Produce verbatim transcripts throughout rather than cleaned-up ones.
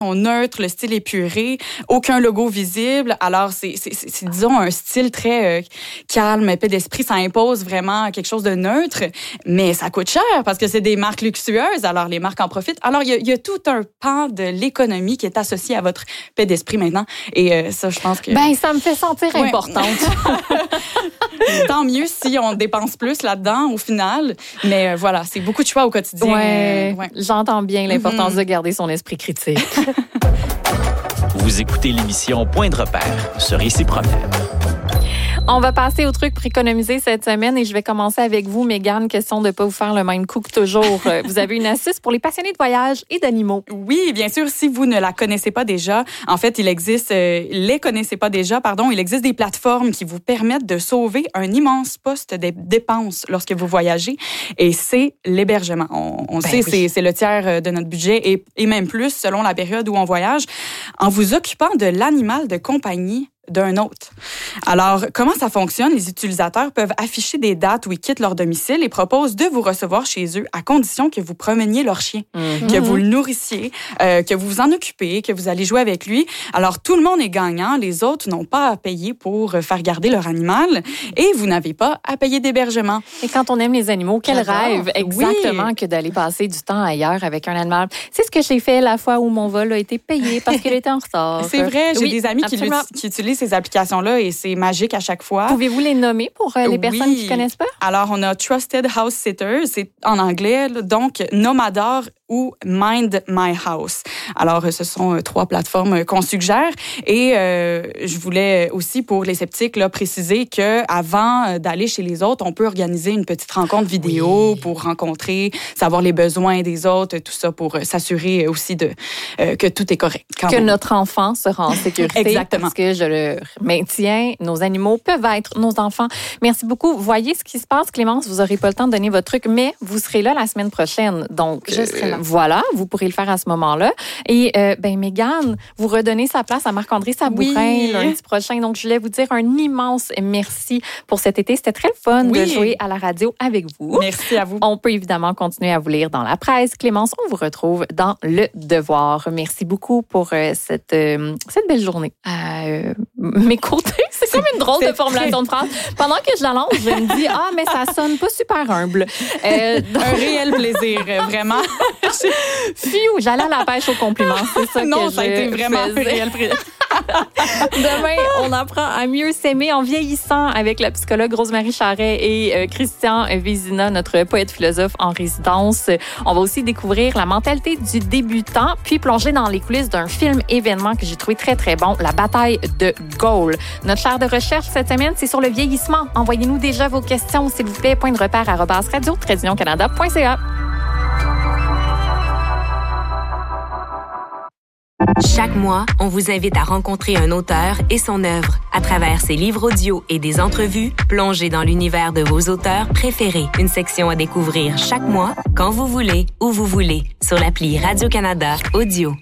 neutre, le style épuré, aucun logo visible. Alors, c'est, c'est, c'est, c'est disons, un style très euh, calme, épais d'esprit. Ça impose vraiment quelque chose de neutre, mais ça coûte cher parce que c'est des marques luxueuses. Alors, les marques en profitent. Alors, il y a, il y a tout un pan de l'économie qui est associé à votre paix d'esprit maintenant. Et euh, ça, je pense que... Ben, ça me fait sentir ouais. importante. Tant mieux si on dépense plus là-dedans, au final. Mais euh, voilà, c'est beaucoup de choix au quotidien. Ouais, euh, ouais. J'entends bien l'importance mm-hmm. de garder son esprit critique. Vous écoutez l'émission Point de repère sur Ici Première. On va passer au truc pour économiser cette semaine et je vais commencer avec vous, Mégane. Question de ne pas vous faire le même coup que toujours. Vous avez une astuce pour les passionnés de voyage et d'animaux. Oui, bien sûr, si vous ne la connaissez pas déjà, en fait, il existe, euh, les connaissez pas déjà, pardon, il existe des plateformes qui vous permettent de sauver un immense poste de dépenses lorsque vous voyagez et c'est l'hébergement. On, on ben sait, oui. c'est, c'est le tiers de notre budget et, et même plus selon la période où on voyage. En vous occupant de l'animal de compagnie d'un autre. Alors, comment ça fonctionne? Les utilisateurs peuvent afficher des dates où ils quittent leur domicile et proposent de vous recevoir chez eux à condition que vous promeniez leur chien, mm-hmm. que vous le nourrissiez, euh, que vous vous en occupez, que vous allez jouer avec lui. Alors, tout le monde est gagnant. Les autres n'ont pas à payer pour faire garder leur animal et vous n'avez pas à payer d'hébergement. Et quand on aime les animaux, quel J'adore. rêve exactement oui. que d'aller passer du temps ailleurs avec un animal. C'est ce que j'ai fait la fois où mon vol a été payé parce qu'il était en retard. C'est vrai, j'ai oui, des amis qui, qui utilisent ces applications-là et c'est magique à chaque fois. Pouvez-vous les nommer pour euh, les oui. personnes qui ne connaissent pas? Alors, on a Trusted House Sitters, c'est en anglais, donc Nomador ou Mind My House. Alors, ce sont euh, trois plateformes qu'on suggère. Et euh, je voulais aussi, pour les sceptiques, là, préciser qu'avant d'aller chez les autres, on peut organiser une petite rencontre vidéo oui. pour rencontrer, savoir les besoins des autres, tout ça pour euh, s'assurer aussi de, euh, que tout est correct. Que même. Notre enfant sera en sécurité. Exactement. Parce que je le maintiens, nos animaux peuvent être nos enfants. Merci beaucoup. Voyez ce qui se passe, Clémence. Vous n'aurez pas le temps de donner votre truc, mais vous serez là la semaine prochaine. Donc, je serai là. Euh, voilà, vous pourrez le faire à ce moment-là. Et, euh, ben, Mégane, vous redonnez sa place à Marc-André Sabourin oui. lundi prochain. Donc, je voulais vous dire un immense merci pour cet été. C'était très le fun oui. de jouer à la radio avec vous. Merci à vous. On peut évidemment continuer à vous lire dans la presse. Clémence, on vous retrouve dans Le Devoir. Merci beaucoup pour euh, cette, euh, cette belle journée. Euh, mes côtés, c'est comme une drôle de formulation très... de phrase. Pendant que je la lance, je me dis, ah, mais ça sonne pas super humble. Euh, donc... Un réel plaisir, vraiment. Fiou, j'allais à la pêche aux compliments. C'est ça non, que ça a été vraiment faisais. un réel plaisir. Demain, on apprend à mieux s'aimer en vieillissant avec la psychologue Rosemary Charret et euh, Christian Vézina, notre poète-philosophe en résidence. On va aussi découvrir la mentalité du débutant, puis plonger dans les coulisses d'un film événement que j'ai trouvé très, très bon, La bataille de Gaulle. Notre chaire de recherche cette semaine, c'est sur le vieillissement. Envoyez-nous déjà vos questions, s'il vous plaît. Point de repère arobase radio tiret union canada point c a. Chaque mois, on vous invite à rencontrer un auteur et son œuvre. À travers ses livres audio et des entrevues, plongez dans l'univers de vos auteurs préférés. Une section à découvrir chaque mois, quand vous voulez, où vous voulez, sur l'appli Radio-Canada Audio.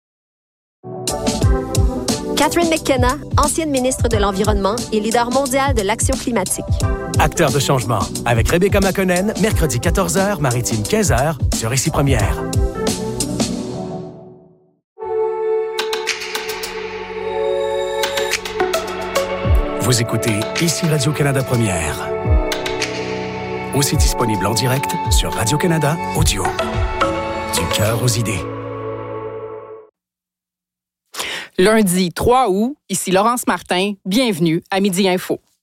Catherine McKenna, ancienne ministre de l'Environnement et leader mondial de l'action climatique. Acteur de changement, avec Rebecca McConnell, mercredi quatorze heures, maritime quinze heures, sur Ici Première. Vous écoutez Ici Radio-Canada Première. Aussi disponible en direct sur Radio-Canada Audio. Du cœur aux idées. Lundi trois août, ici Laurence Martin, bienvenue à Midi Info.